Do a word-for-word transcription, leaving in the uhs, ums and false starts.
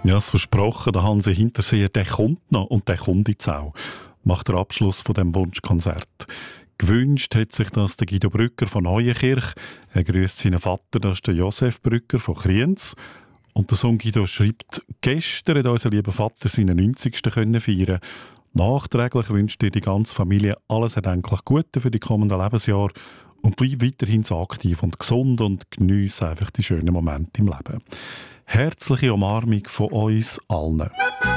Ja, das versprochen, der Hansi Hinterseher, der kommt noch und der kommt jetzt auch. Macht der Abschluss von dem Wunschkonzert. Gewünscht hat sich das der Guido Brücker von Neuenkirch. Er grüßt seinen Vater, das ist der Josef Brücker von Kriens. Und der Sohn Guido schreibt, gestern hat unser lieber Vater seinen neunzigsten können feiern. Nachträglich wünscht dir die ganze Familie alles erdenklich Gute für die kommenden Lebensjahre und bleib weiterhin so aktiv und gesund und geniesse einfach die schönen Momente im Leben. Herzliche Umarmung von uns allen.